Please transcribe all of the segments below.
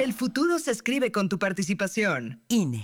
El futuro se escribe con tu participación. INE.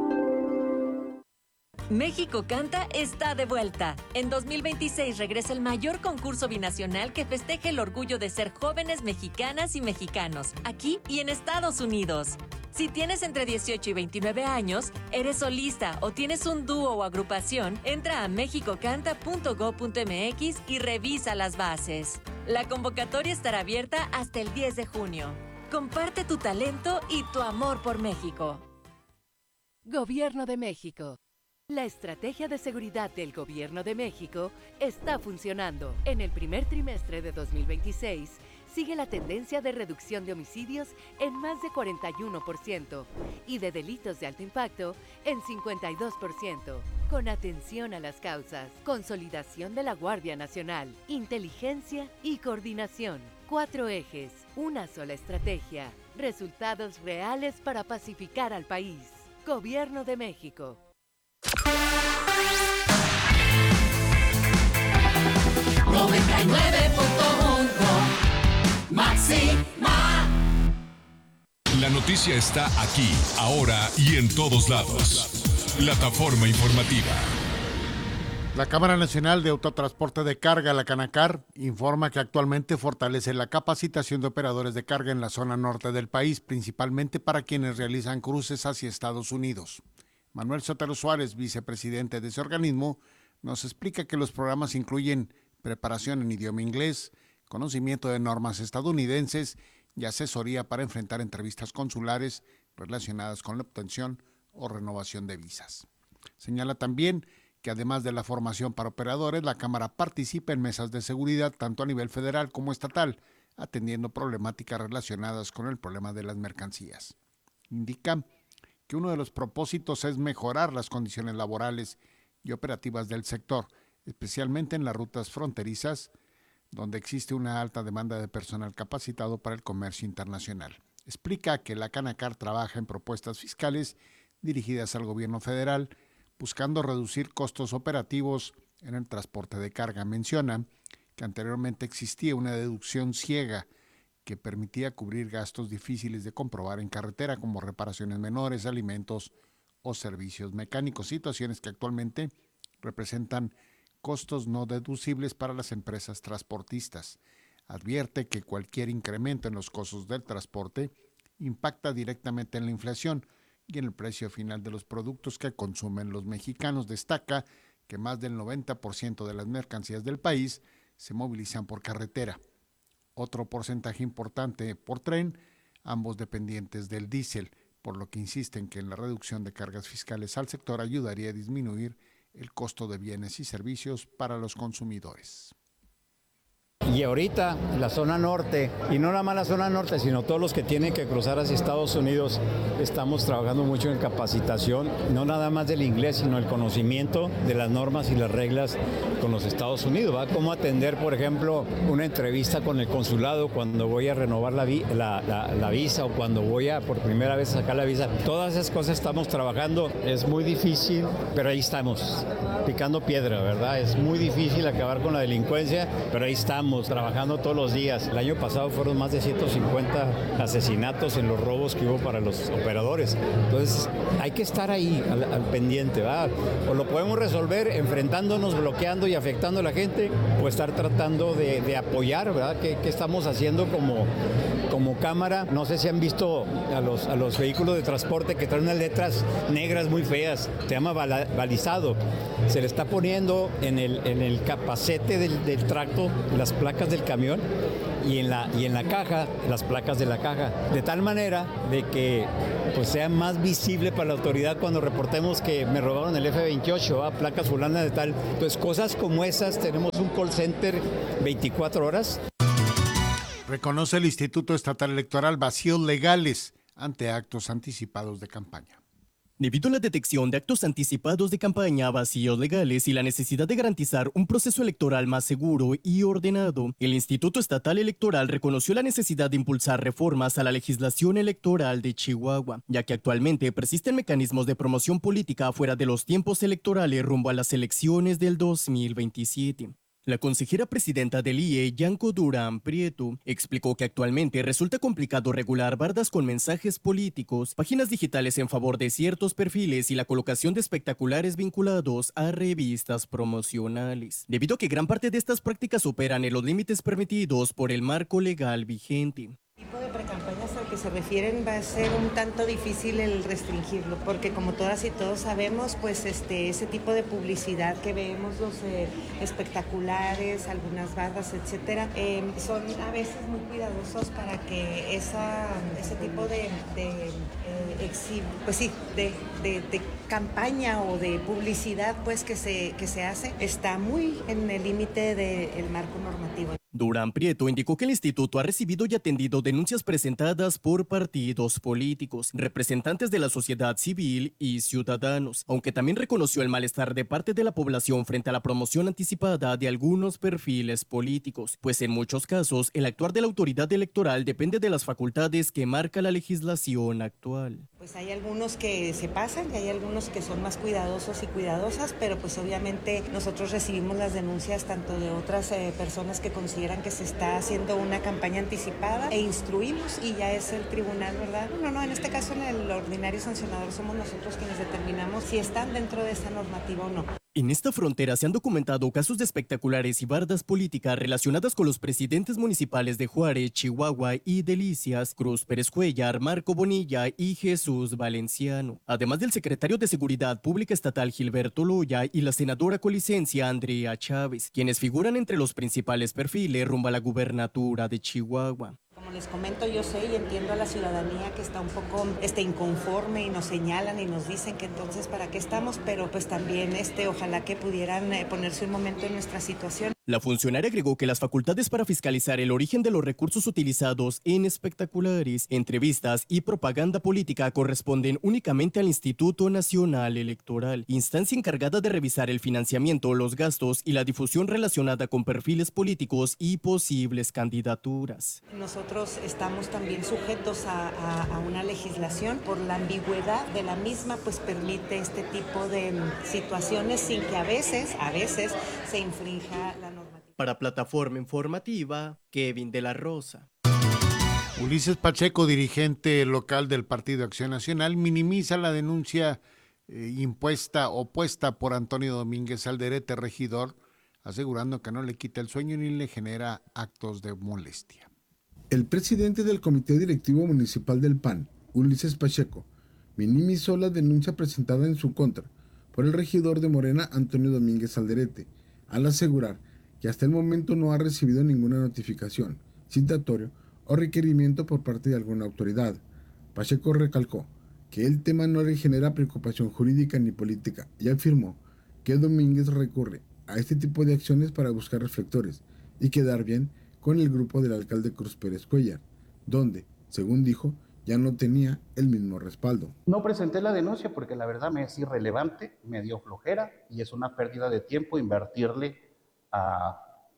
México Canta está de vuelta. En 2026 regresa el mayor concurso binacional que festeja el orgullo de ser jóvenes mexicanas y mexicanos, aquí y en Estados Unidos. Si tienes entre 18 y 29 años, eres solista o tienes un dúo o agrupación, entra a mexicocanta.go.mx y revisa las bases. La convocatoria estará abierta hasta el 10 de junio. Comparte tu talento y tu amor por México. Gobierno de México. La estrategia de seguridad del Gobierno de México está funcionando. En el primer trimestre de 2026, sigue la tendencia de reducción de homicidios en más de 41% y de delitos de alto impacto en 52%. Con atención a las causas, consolidación de la Guardia Nacional, inteligencia y coordinación. 4 ejes, una sola estrategia. Resultados reales para pacificar al país. Gobierno de México. Máxima. La noticia está aquí, ahora y en todos lados. Plataforma informativa. La Cámara Nacional de Autotransporte de Carga, la Canacar, informa que actualmente fortalece la capacitación de operadores de carga en la zona norte del país, principalmente para quienes realizan cruces hacia Estados Unidos. Manuel Sotelo Suárez, vicepresidente de ese organismo, nos explica que los programas incluyen preparación en idioma inglés, conocimiento de normas estadounidenses y asesoría para enfrentar entrevistas consulares relacionadas con la obtención o renovación de visas. Señala también que además de la formación para operadores, la Cámara participa en mesas de seguridad tanto a nivel federal como estatal, atendiendo problemáticas relacionadas con el problema de las mercancías. Indica que uno de los propósitos es mejorar las condiciones laborales y operativas del sector, especialmente en las rutas fronterizas, donde existe una alta demanda de personal capacitado para el comercio internacional. Explica que la Canacar trabaja en propuestas fiscales dirigidas al gobierno federal, buscando reducir costos operativos en el transporte de carga. Menciona que anteriormente existía una deducción ciega que permitía cubrir gastos difíciles de comprobar en carretera, como reparaciones menores, alimentos o servicios mecánicos, situaciones que actualmente representan costos no deducibles para las empresas transportistas. Advierte que cualquier incremento en los costos del transporte impacta directamente en la inflación y en el precio final de los productos que consumen los mexicanos. Destaca que más del 90% de las mercancías del país se movilizan por carretera. Otro porcentaje importante por tren, ambos dependientes del diésel, por lo que insisten que en la reducción de cargas fiscales al sector ayudaría a disminuir el costo de bienes y servicios para los consumidores. Y ahorita la zona norte, y no nada más la zona norte, sino todos los que tienen que cruzar hacia Estados Unidos, estamos trabajando mucho en capacitación, no nada más del inglés, sino el conocimiento de las normas y las reglas con los Estados Unidos, ¿va? Cómo atender, por ejemplo, una entrevista con el consulado cuando voy a renovar la visa, o cuando voy a por primera vez sacar la visa. Todas esas cosas estamos trabajando. Es muy difícil, pero ahí estamos, picando piedra, ¿verdad? Es muy difícil acabar con la delincuencia, pero ahí estamos trabajando todos los días. El año pasado fueron más de 150 asesinatos en los robos que hubo para los operadores. Entonces hay que estar ahí al pendiente, ¿verdad? O lo podemos resolver enfrentándonos, bloqueando y afectando a la gente, o estar tratando de apoyar, ¿verdad? ¿Qué estamos haciendo como Cámara? No sé si han visto a los vehículos de transporte que traen unas letras negras muy feas, se llama balizado. Se le está poniendo en el capacete del tracto las placas del camión y en la caja, las placas de la caja, de tal manera de que pues sea más visible para la autoridad cuando reportemos que me robaron el F-28, placas fulanas de tal. Entonces, cosas como esas, tenemos un call center 24 horas. Reconoce el Instituto Estatal Electoral vacíos legales ante actos anticipados de campaña. Debido a la detección de actos anticipados de campaña, vacíos legales y la necesidad de garantizar un proceso electoral más seguro y ordenado, el Instituto Estatal Electoral reconoció la necesidad de impulsar reformas a la legislación electoral de Chihuahua, ya que actualmente persisten mecanismos de promoción política fuera de los tiempos electorales rumbo a las elecciones del 2027. La consejera presidenta del IE, Yanko Durán Prieto, explicó que actualmente resulta complicado regular bardas con mensajes políticos, páginas digitales en favor de ciertos perfiles y la colocación de espectaculares vinculados a revistas promocionales, debido a que gran parte de estas prácticas operan en los límites permitidos por el marco legal vigente. El tipo de precampañas al que se refieren va a ser un tanto difícil el restringirlo, porque como todas y todos sabemos, pues ese tipo de publicidad que vemos, los espectaculares, algunas barras, etcétera, son a veces muy cuidadosos para que ese tipo de campaña o de publicidad pues que se hace está muy en el límite del marco normativo. Durán Prieto indicó que el instituto ha recibido y atendido denuncias presentadas por partidos políticos, representantes de la sociedad civil y ciudadanos, aunque también reconoció el malestar de parte de la población frente a la promoción anticipada de algunos perfiles políticos, pues en muchos casos el actuar de la autoridad electoral depende de las facultades que marca la legislación actual. Pues hay algunos que se pasan y hay algunos que son más cuidadosos y cuidadosas, pero pues obviamente nosotros recibimos las denuncias tanto de otras personas que consideran que se está haciendo una campaña anticipada e instruimos y ya es el tribunal, ¿verdad? No, en este caso en el ordinario sancionador somos nosotros quienes determinamos si están dentro de esa normativa o no. En esta frontera se han documentado casos de espectaculares y bardas políticas relacionadas con los presidentes municipales de Juárez, Chihuahua y Delicias, Cruz Pérez Cuellar, Marco Bonilla y Jesús Valenciano, además del secretario de Seguridad Pública Estatal Gilberto Loya y la senadora colicencia Andrea Chávez, quienes figuran entre los principales perfiles rumbo a la gubernatura de Chihuahua. Como les comento, yo sé y entiendo a la ciudadanía que está un poco inconforme y nos señalan y nos dicen que entonces para qué estamos, pero pues también ojalá que pudieran ponerse un momento en nuestra situación. La funcionaria agregó que las facultades para fiscalizar el origen de los recursos utilizados en espectaculares, entrevistas y propaganda política corresponden únicamente al Instituto Nacional Electoral, instancia encargada de revisar el financiamiento, los gastos y la difusión relacionada con perfiles políticos y posibles candidaturas. Nosotros estamos también sujetos a una legislación. Por la ambigüedad de la misma, pues permite este tipo de situaciones sin que a veces se infrinja la normativa. Para Plataforma Informativa, Kevin de la Rosa. Ulises Pacheco, dirigente local del Partido Acción Nacional, minimiza la denuncia opuesta por Antonio Domínguez Alderete, regidor, asegurando que no le quita el sueño ni le genera actos de molestia. El presidente del Comité Directivo Municipal del PAN, Ulises Pacheco, minimizó la denuncia presentada en su contra por el regidor de Morena, Antonio Domínguez Alderete, al asegurar que hasta el momento no ha recibido ninguna notificación, citatorio o requerimiento por parte de alguna autoridad. Pacheco recalcó que el tema no le genera preocupación jurídica ni política y afirmó que Domínguez recurre a este tipo de acciones para buscar reflectores y quedar bien con el grupo del alcalde Cruz Pérez Cuellar, donde, según dijo, ya no tenía el mismo respaldo. No presenté la denuncia porque la verdad me es irrelevante, me dio flojera y es una pérdida de tiempo invertirle a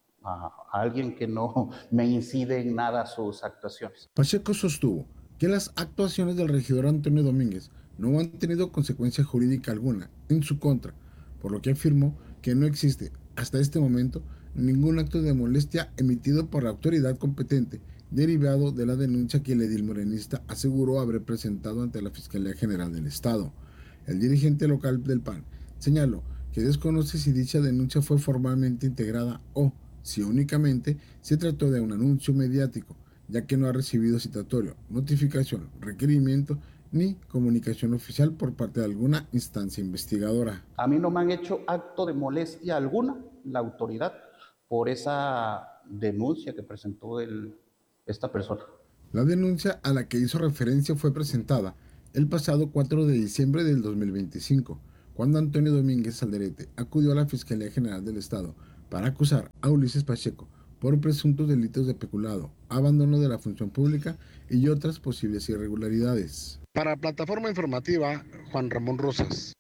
alguien que no me incide en nada sus actuaciones. Pacheco sostuvo que las actuaciones del regidor Antonio Domínguez no han tenido consecuencia jurídica alguna en su contra, por lo que afirmó que no existe hasta este momento ningún acto de molestia emitido por la autoridad competente derivado de la denuncia que el edil morenista aseguró haber presentado ante la Fiscalía General del Estado. El dirigente local del PAN señaló que desconoce si dicha denuncia fue formalmente integrada o si únicamente se trató de un anuncio mediático, ya que no ha recibido citatorio, notificación, requerimiento ni comunicación oficial por parte de alguna instancia investigadora. A mí no me han hecho acto de molestia alguna la autoridad por esa denuncia que presentó esta persona. La denuncia a la que hizo referencia fue presentada el pasado 4 de diciembre del 2025, cuando Antonio Domínguez Alderete acudió a la Fiscalía General del Estado para acusar a Ulises Pacheco por presuntos delitos de peculado, abandono de la función pública y otras posibles irregularidades. Para Plataforma Informativa, Juan Ramón Rosas.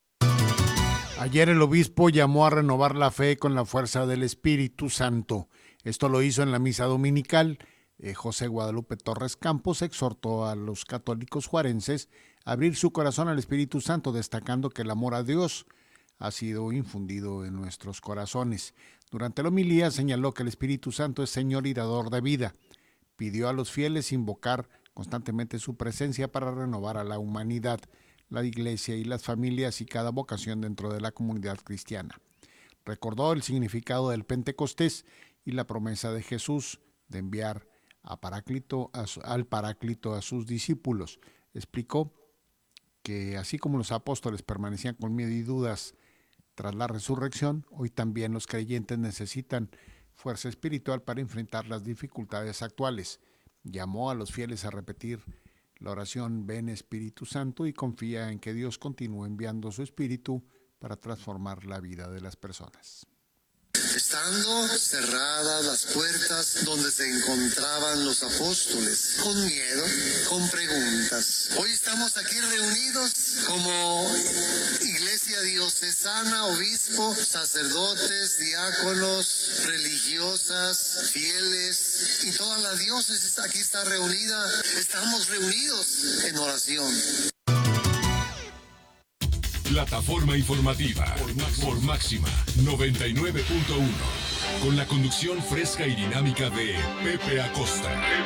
Ayer el obispo llamó a renovar la fe con la fuerza del Espíritu Santo. Esto lo hizo en la misa dominical. José Guadalupe Torres Campos exhortó a los católicos juarenses a abrir su corazón al Espíritu Santo, destacando que el amor a Dios ha sido infundido en nuestros corazones. Durante la homilía señaló que el Espíritu Santo es Señor y dador de vida. Pidió a los fieles invocar constantemente su presencia para renovar a la humanidad, la iglesia y las familias y cada vocación dentro de la comunidad cristiana. Recordó el significado del Pentecostés y la promesa de Jesús de enviar al Paráclito a sus discípulos. Explicó que así como los apóstoles permanecían con miedo y dudas tras la resurrección, hoy también los creyentes necesitan fuerza espiritual para enfrentar las dificultades actuales. Llamó a los fieles a repetir la oración Ven Espíritu Santo y confía en que Dios continúe enviando su Espíritu para transformar la vida de las personas. Estando cerradas las puertas donde se encontraban los apóstoles, con miedo, con preguntas. Hoy estamos aquí reunidos como iglesia diocesana, obispo, sacerdotes, diáconos, religiosas, fieles y toda la diócesis aquí está reunida. Estamos reunidos en oración. Plataforma informativa por Máxima 99.1 con la conducción fresca y dinámica de Pepe Acosta.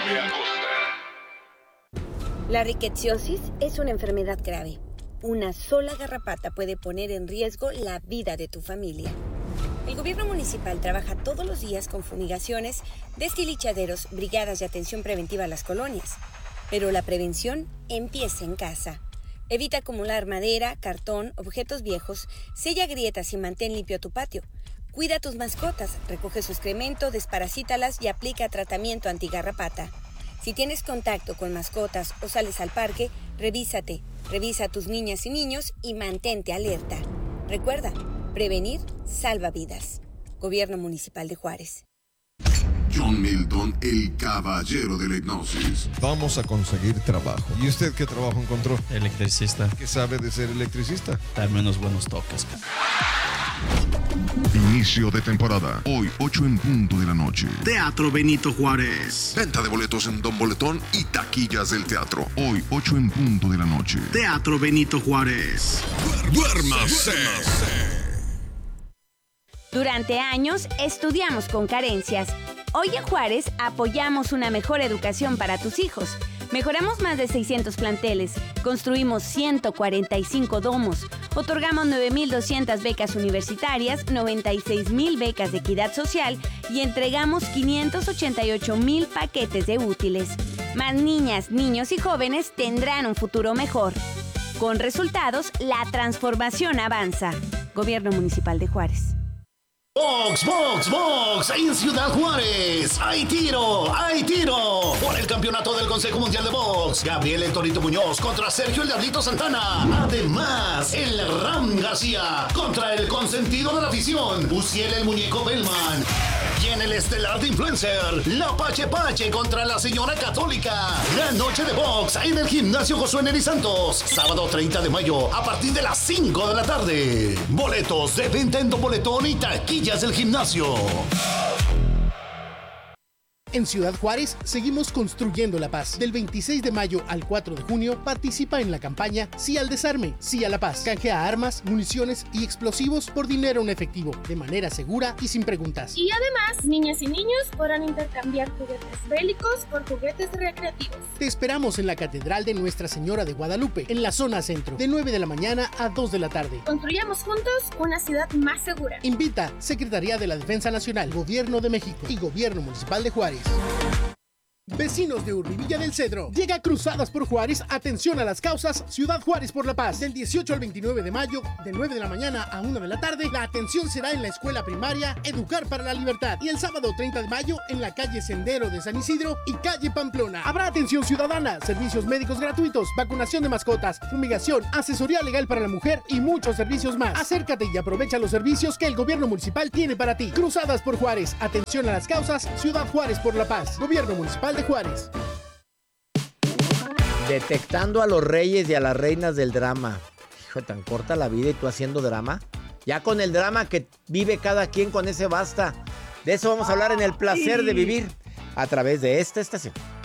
La rickettsiosis es una enfermedad grave. Una sola garrapata puede poner en riesgo la vida de tu familia. El gobierno municipal trabaja todos los días con fumigaciones, destilichaderos, brigadas de atención preventiva a las colonias. Pero la prevención empieza en casa. Evita acumular madera, cartón, objetos viejos, sella grietas y mantén limpio tu patio. Cuida a tus mascotas, recoge su excremento, desparasítalas y aplica tratamiento antigarrapata. Si tienes contacto con mascotas o sales al parque, revísate. Revisa a tus niñas y niños y mantente alerta. Recuerda, prevenir salva vidas. Gobierno Municipal de Juárez. John Milton, el caballero de la hipnosis. Vamos a conseguir trabajo. ¿Y usted qué trabajo encontró? Electricista. ¿Qué sabe de ser electricista? Darme unos buenos toques. Inicio de temporada. Hoy, 8 en punto de la noche. Teatro Benito Juárez. Venta de boletos en Don Boletón y taquillas del teatro. Hoy, 8 en punto de la noche. Teatro Benito Juárez. ¡Duérmase! Durante años estudiamos con carencias. Hoy en Juárez apoyamos una mejor educación para tus hijos. Mejoramos más de 600 planteles, construimos 145 domos, otorgamos 9,200 becas universitarias, 96,000 becas de equidad social y entregamos 588,000 paquetes de útiles. Más niñas, niños y jóvenes tendrán un futuro mejor. Con resultados, la transformación avanza. Gobierno Municipal de Juárez. ¡Box! En Ciudad Juárez. ¡Hay tiro! Por el campeonato del Consejo Mundial de Box. Gabriel El Torito Muñoz contra Sergio El Diablito Santana. Además, el Ram García contra el consentido de la afición, Uciel el Muñeco Bellman. Y en el estelar de Influencer, la Pache contra la Señora Católica. La noche de box en el Gimnasio Josué Neri Santos. Sábado 30 de mayo a partir de las 5 de la tarde. Boletos de venta en Don Boletón y taquillas del gimnasio. En Ciudad Juárez seguimos construyendo la paz. Del 26 de mayo al 4 de junio participa en la campaña Sí al Desarme, Sí a la Paz. Canjea armas, municiones y explosivos por dinero en efectivo, de manera segura y sin preguntas. Y además, niñas y niños podrán intercambiar juguetes bélicos por juguetes recreativos. Te esperamos en la Catedral de Nuestra Señora de Guadalupe, en la zona centro, de 9 de la mañana a 2 de la tarde. Construyamos juntos una ciudad más segura. Invita Secretaría de la Defensa Nacional, Gobierno de México y Gobierno Municipal de Juárez. Vecinos de Urbivilla del Cedro, llega Cruzadas por Juárez, atención a las causas, Ciudad Juárez por la Paz. Del 18 al 29 de mayo, de 9 de la mañana a 1 de la tarde, la atención será en la escuela primaria Educar para la Libertad. Y el sábado 30 de mayo, en la calle Sendero de San Isidro y calle Pamplona. Habrá atención ciudadana, servicios médicos gratuitos, vacunación de mascotas, fumigación, asesoría legal para la mujer y muchos servicios más. Acércate y aprovecha los servicios que el gobierno municipal tiene para ti. Cruzadas por Juárez, atención a las causas, Ciudad Juárez por la Paz. Gobierno Municipal de Juárez. Detectando a los reyes y a las reinas del drama. Hijo, tan corta la vida y tú haciendo drama. Ya con el drama que vive cada quien, con ese basta. De eso vamos a hablar en El Placer de Vivir a través de esta estación.